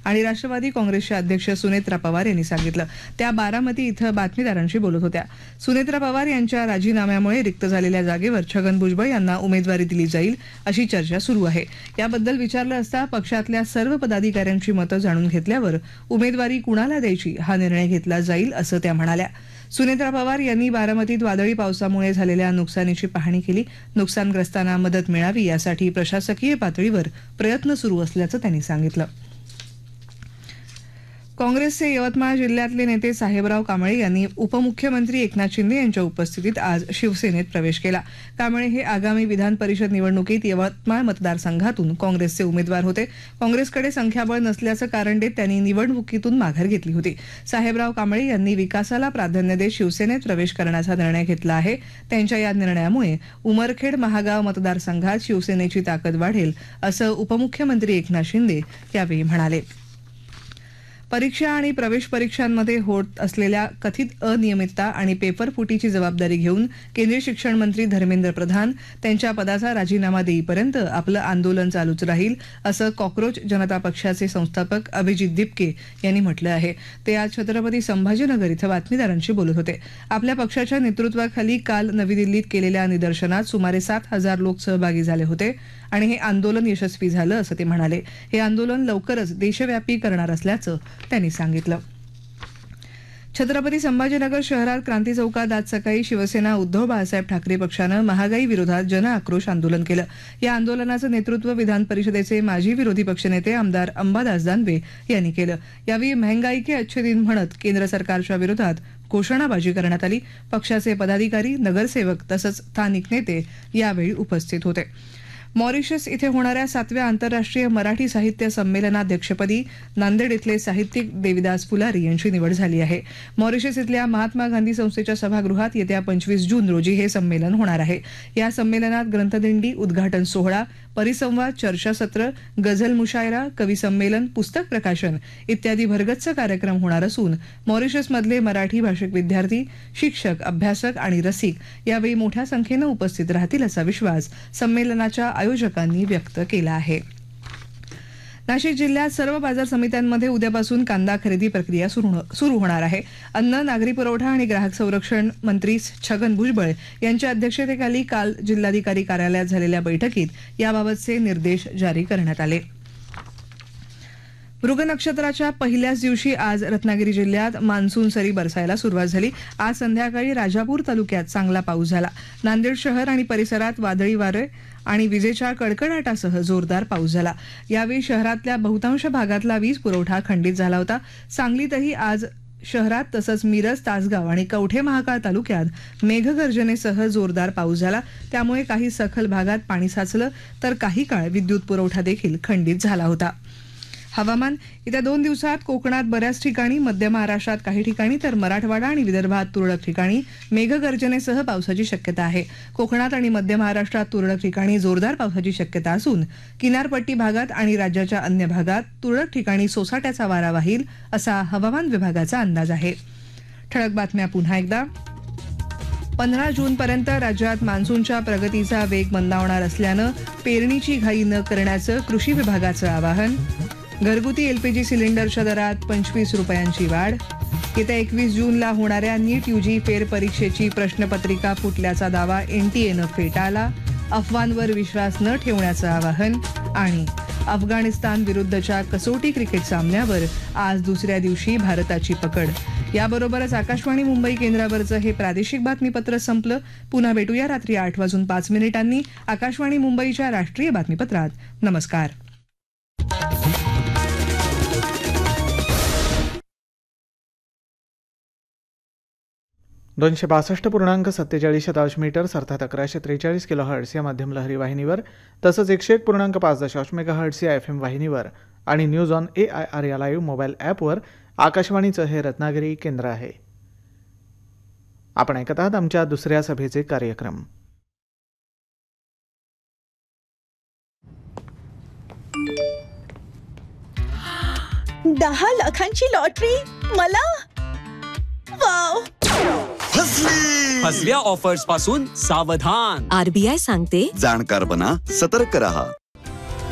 आणि राष्ट्रवादी काँग्रेसच्या अध्यक्ष सुनेत्रा पवार यांनी सांगितलं. त्या बारामती इथं बातमीदारांशी बोलत होत्या. सुनेत्रा पवार यांच्या राजीनाम्यामुळे रिक्त झालेल्या जागेवर छगन भुजबळ यांना उमेदवारी दिली जाईल अशी चर्चा सुरू आहे. याबद्दल विचारलं असता पक्षातल्या सर्व पदाधिकाऱ्यांची मतं जाणून घेतल्यावर उमेदवारी कुणाला द्यायची हा निर्णय घेतला जाईल असं त्या म्हणाल्या. सुनेत्रा पवार यांनी बारामतीत वादळी पावसामुळे झालेल्या नुकसानीची पाहणी केली. नुकसानग्रस्तांना मदत मिळावी यासाठी प्रशासकीय पातळीवर प्रयत्न सुरू असल्याचं त्यांनी सांगितलं. काँग्रेसचे यवतमाळ जिल्ह्यातले नेते साहेबराव कांबळे यांनी उपमुख्यमंत्री एकनाथ शिंदे यांच्या उपस्थितीत आज शिवसेनेत प्रवेश केला. कांबळे हे आगामी विधान परिषद निवडणुकीत यवतमाळ मतदारसंघातून काँग्रेसचे उमेदवार होते. काँग्रेसकडे संख्याबळ नसल्याचं कारण देत त्यांनी निवडणुकीतून माघार घेतली होती. साहेबराव कांबळे यांनी विकासाला प्राधान्य देत शिवसेनेत प्रवेश करण्याचा निर्णय घेतला आहे. त्यांच्या या निर्णयामुळे उमरखेड महागाव मतदारसंघात शिवसेनेची ताकद वाढेल असं उपमुख्यमंत्री एकनाथ शिंदे यावेळी म्हणाले. परीक्षा आणि प्रवेश परीक्षांमध्ये होत असलेल्या कथित अनियमितता आणि पेपरफुटीची जबाबदारी घेऊन केंद्रीय शिक्षण मंत्री धर्मेंद्र प्रधान त्यांच्या पदाचा राजीनामा देईपर्यंत आपलं आंदोलन चालूच राहील असं कॉक्रोच जनता पक्षाचे संस्थापक अभिजित दिपके यांनी म्हटलं आहे. ते आज छत्रपती संभाजीनगर इथं बातमीदारांशी बोलत होते. आपल्या पक्षाच्या नेतृत्वाखाली काल नवी दिल्लीत केलेल्या निदर्शनात सुमारे 7,000 लोक सहभागी झाले होते आणि हे आंदोलन यशस्वी झालं असं ते म्हणाले. हे आंदोलन लवकरच देशव्यापी करणार असल्याचं त्यांनी सांगितलं. छत्रपती संभाजीनगर शहरात क्रांती चौकात आज सकाळी शिवसेना उद्धव बाळासाहेब ठाकरे पक्षानं महागाई विरोधात जनआक्रोश आंदोलन केलं. या आंदोलनाचं नेतृत्व विधान परिषदेचे माजी विरोधी पक्षनेते आमदार अंबादास दानवे यांनी केलं. यावेळी महंगाई के अच्छे दिन म्हणत केंद्र सरकारच्या विरोधात घोषणाबाजी करण्यात आली. पक्षाचे पदाधिकारी, नगरसेवक तसंच स्थानिक नेते यावेळी उपस्थित होते. मॉरिशस इथे होणाऱ्या 7व्या आंतरराष्ट्रीय मराठी साहित्य संमेलनाध्यक्षपदी नांदेड इथले साहित्यिक देविदास फुलारी यांची निवड झाली आहे. मॉरिशस इथल्या महात्मा गांधी संस्थेच्या सभागृहात येत्या 25 जून रोजी हे संमेलन होणार आहे. या संमेलनात ग्रंथदिंडी, उद्घाटन सोहळा, परिसंवाद, चर्चासत्र, गझल मुशायरा, कवी संमेलन, पुस्तक प्रकाशन इत्यादी भरगच्च कार्यक्रम होणार असून मॉरिशसमधले मराठी भाषिक विद्यार्थी, शिक्षक, अभ्यासक आणि रसिक यावेळी मोठ्या संख्येनं उपस्थित राहतील असा विश्वास संमेलनाच्या आयोजकांनी व्यक्त केला आहे. नाशिक जिल्ह्यात सर्व बाजार समित्यांमध्ये उद्यापासून कांदा खरेदी प्रक्रिया सुरू होणार आहे. अन्न, नागरी पुरवठा आणि ग्राहक संरक्षण मंत्री छगन भुजबळ यांच्या अध्यक्षतेखाली काल जिल्हाधिकारी कार्यालयात झालेल्या बैठकीत याबाबतचे निर्देश जारी करण्यात आले. मृग नक्षत्राच्या पहिल्याच दिवशी आज रत्नागिरी जिल्ह्यात मान्सून सरी बरसायला सुरुवात झाली. आज संध्याकाळी राजापूर तालुक्यात चांगला पाऊस झाला. नांदेड शहर आणि परिसरात वादळी वारे आणि विजेच्या कडकडाटासह जोरदार पाऊस झाला. यावेळी शहरातल्या बहुतांश भागातला वीज पुरवठा खंडित झाला होता. सांगलीतही आज शहरात तसंच मिरज, तासगाव आणि कवठे महाकाळ तालुक्यात मेघगर्जनेसह जोरदार पाऊस झाला. त्यामुळे काही सखल भागात पाणी साचलं तर काही काळ विद्युत पुरवठा देखील खंडित झाला होता. हवामान. येत्या 2 दिवसात कोकणात बऱ्याच ठिकाणी, मध्य महाराष्ट्रात काही ठिकाणी तर मराठवाडा आणि विदर्भात तुरळक ठिकाणी मेघगर्जनेसह पावसाची शक्यता आहे. कोकणात आणि मध्य महाराष्ट्रात तुरळक ठिकाणी जोरदार पावसाची शक्यता असून किनारपट्टी भागात आणि राज्याच्या अन्य भागात तुरळक ठिकाणी सोसाट्याचा वारा वाहील असा हवामान विभागाचा अंदाज आहे. ठळक बातम्या पुन्हा एकदा. 15 जूनपर्यंत राज्यात मान्सूनच्या प्रगतीचा वेग मंदावणार असल्यानं पेरणीची घाई न करण्याचं कृषी विभागाचं आवाहन. घरगुती एलपीजी सिलेंडरच्या दरात 25 रुपयांची वाढ. येत्या 21 जूनला होणाऱ्या नीट यूजी फेरपरीक्षेची प्रश्नपत्रिका फुटल्याचा दावा एनटीएनं फेटाळला. अफवांवर विश्वास न ठेवण्याचं आवाहन. आणि अफगाणिस्तान विरुद्धच्या कसोटी क्रिकेट सामन्यावर आज दुसऱ्या दिवशी भारताची पकड. याबरोबरच आकाशवाणी मुंबई केंद्रावरचं हे प्रादेशिक बातमीपत्र संपलं. पुन्हा भेटूया रात्री 8:05 आकाशवाणी मुंबईच्या राष्ट्रीय बातमीपत्रात. नमस्कार. 262.47 मीटर्स अर्थात 1143 किलोहर्ट्ज या मध्यम लहरी वाहिनीवर तसंच 101.5 मेगाहर्ट्ज या FM वाहिनीवर आणि न्यूज ऑन AIR या लाईव्ह मोबाईल ॲपवर आकाशवाणीचं हे रत्नागिरी केंद्र आहे. आपण ऐकत आहात आमच्या दुसऱ्या सभेचे कार्यक्रम. $10 लाखांची लॉटरी मला. वाव. फसव्या ऑफर्स पासून सावधान. RBI सांगते जाणकार बना, सतर्क रहा.